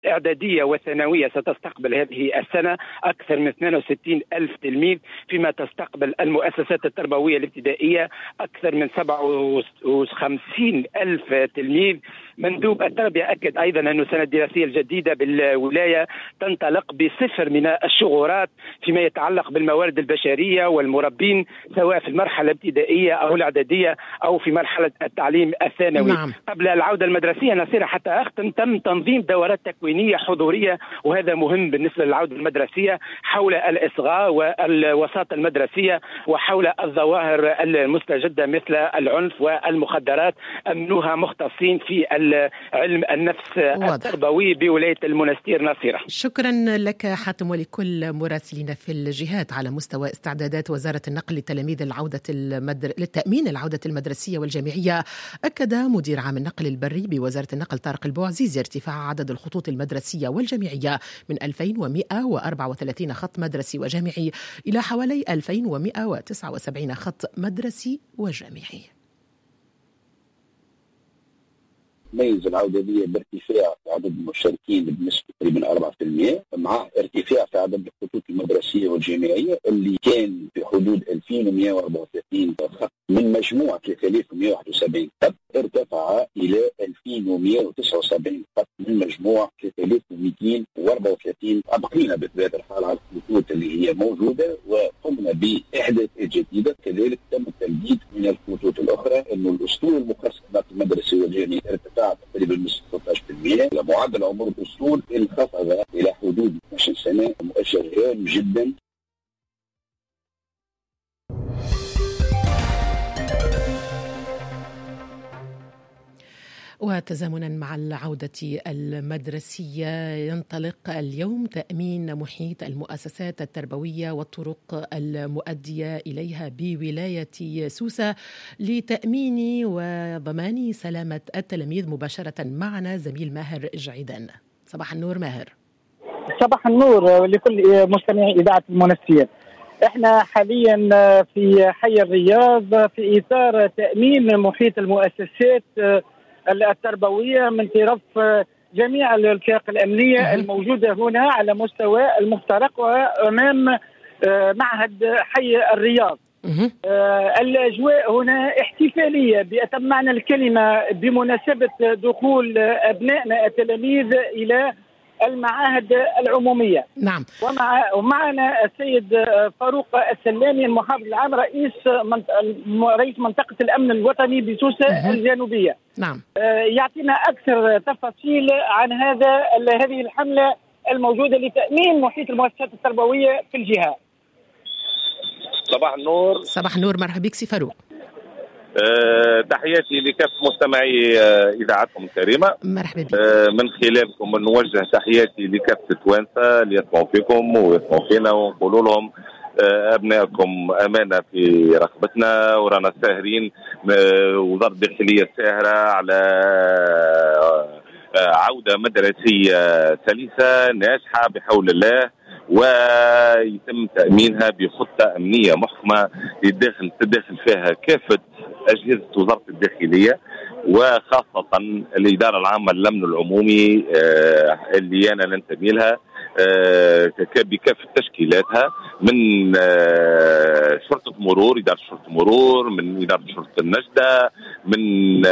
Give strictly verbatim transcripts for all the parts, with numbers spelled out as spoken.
الإعدادية والثانوية ستستقبل هذه السنة أكثر من اثنين وستين ألف تلميذ، فيما تستقبل المؤسسات التربوية الابتدائية أكثر من سبعة وخمسين ألف تلميذ. مندوب التربية أكد أيضا أن السنة الدراسية الجديدة بالولاية تنطلق بصفر من الشغورات فيما يتعلق بالموارد البشرية والمربين، سواء في المرحلة الابتدائية أو الإعدادية أو في مرحلة التعليم الثانوي. نعم. قبل العودة المدرسية نصير حتى أختم، تم تنظيم دورات تكوينية حضورية، وهذا مهم بالنسبة للعودة المدرسية، حول الإصغاء والوساطة المدرسية وحول الظواهر المستجدة مثل العنف والمخدرات، أمنوها مختصين في علم النفس واضح. التربوي بولاية المنستير نصيرة. شكرا لك حاتم ولكل مراسلين في الجهات. على مستوى استعدادات وزارة النقل للتلاميذ العودة المدر... للتأمين العودة المدرسية والجامعية، أكد مدير عام النقل البري بوزارة النقل طارق البوعزيزي ارتفاع عدد الخطوط المدرسية والجامعية من ألفين ومئة وأربعة وثلاثين خط مدرسي وجامعي إلى حوالي ألفين ومئة وتسعة وسبعين خط مدرسي وجامعي. تميز العودة دي بارتفاع في عدد المشاركين بنسبة تقريبا أربعة بالمئة، مع ارتفاع في عدد الخطوط المدرسية والجامعية اللي كان في حدود ألفين ومئة وأربعة وثلاثين خط من مجموع ثلاثة آلاف ومئة وواحد وسبعين خط، ارتفع إلى ألفين ومئة وتسعة وسبعين خط من مجموع ثلاثة آلاف ومئتين وأربعة وثلاثين. أبقينا بطبيعة الحال على الخطوط اللي هي موجودة وقمنا بإحداث جديدة. كذلك تم التمديد من الخطوط الأخرى، إنه الأسطول المخصص للمدرسة والجامعية ارتفع تقريبا من ستة عشر بالمئة. معدل عمر الأسطول انخفض إلى حدود اثنتي عشرة سنة، مؤشر هام جدا. وتزامنا مع العودة المدرسية، ينطلق اليوم تأمين محيط المؤسسات التربوية والطرق المؤدية إليها بولاية سوسة لتأمين وضمان سلامة التلاميذ. مباشرة معنا زميل ماهر جعيدان. صباح النور ماهر. صباح النور لكل مستمعي إذاعة المنستير. احنا حاليا في حي الرياض في إطار تأمين محيط المؤسسات التربوية من طرف جميع الفرق الأمنية الموجودة هنا على مستوى المفترق وأمام معهد حي الرياض. الأجواء هنا احتفالية بأتم معنى الكلمة بمناسبة دخول أبنائنا التلاميذ إلى المعاهد العمومية. نعم. ومع ومعنا السيد فاروق السلامي المحافظ العام رئيس رئيس منطقة الأمن الوطني بسوسة الجنوبية. نعم. يعطينا أكثر تفاصيل عن هذا هذه الحملة الموجودة لتأمين محيط المؤسسات التربوية في الجهة. صباح النور. صباح النور، مرحبا بك سي فاروق. أه تحياتي لكافة مستمعي أه إذاعتكم الكريمة. مرحبا بك. أه من خلالكم نوجه تحياتي لكافة التوانسة اللي يسمعوا فيكم ويسمعوا فينا، ونقول لهم أه أبنائكم أمانة في رقبتنا، ورانا ساهرين أه وزارة الداخلية ساهرة على أه عودة مدرسية سلسة ناجحة بحول الله، ويتم تأمينها بخطة أمنية محكمة يدخل تدخل فيها كافة أجهزة وزارة الداخلية، وخاصة الإدارة العامة للأمن العمومي اللي أنا ننتمي لها بكافة تشكيلاتها، من شرطة مرور، إدارة شرطة مرور، من إدارة شرطة النجدة، من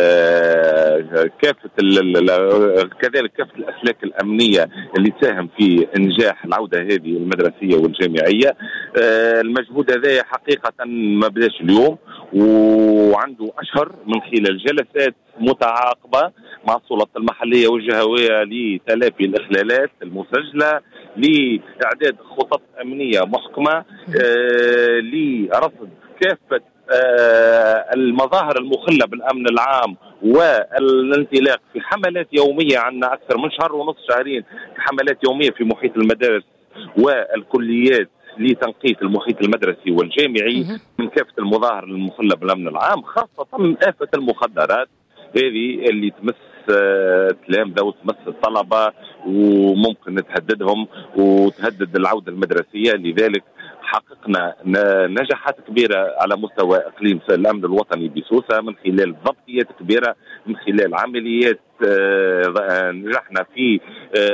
كافة كذلك كافة الأسلاك الأمنية اللي تساهم في إنجاح العودة هذه المدرسية والجامعية. المجهود هذا حقيقة ما بداش اليوم، وعنده أشهر من خلال جلسات متعاقبة مع السلطات المحلية والجهوية لتلافي الإخلالات المسجلة، لإعداد خطط أمنية محكمة، آه لرصد كافة آه المظاهر المخلة بالأمن العام والانطلاق في حملات يومية. عندنا أكثر من شهر ونصف شهرين في حملات يومية في محيط المدارس والكليات لتنقية المحيط المدرسي والجامعي من كافة المظاهر المخلة بالأمن العام، خاصة آفة المخدرات هذه اللي تمس التلامذة وتمس الطلبة وممكن تهددهم وتهدد العودة المدرسية. لذلك حققنا نجاحات كبيرة على مستوى إقليم الأمن الوطني بسوسة من خلال ضبطيات كبيرة، من خلال عمليات نجحنا في